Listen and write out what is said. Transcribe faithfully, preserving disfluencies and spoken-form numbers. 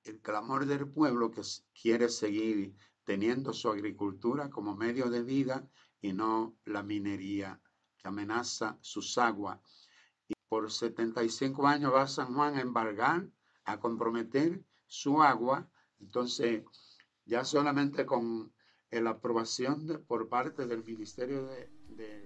el clamor del pueblo que quiere seguir teniendo su agricultura como medio de vida y no la minería que amenaza sus aguas. Y por setenta y cinco años va San Juan a embargar, a comprometer su agua. Entonces, ya solamente con la aprobación de, por parte del Ministerio de, de